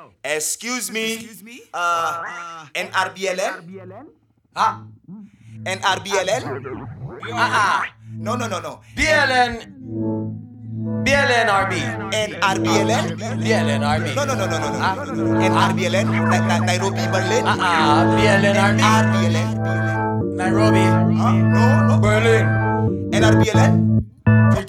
Excuse me. NRBLN? Ha? NRBLN? No. BLN. BLNRB. NRBLN? BLNRB. No. NRBLN? Nairobi, Berlin? BLNRB. NRBLN? Nairobi. No. Berlin. NRBLN?